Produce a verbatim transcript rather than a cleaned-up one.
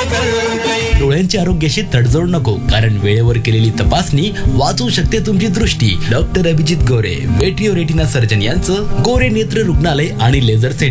डोळ्यांच्या आरोग्याशी तडजोड नको, कारण वेळेवर केलेली तपासणी वाचवू शकते तुमची दृष्टी. डॉक्टर अभिजित गोरे, वेटिओ रेटिना सर्जन यांचं गोरे नेत्र रुग्णालय आणि लेझर सेंटर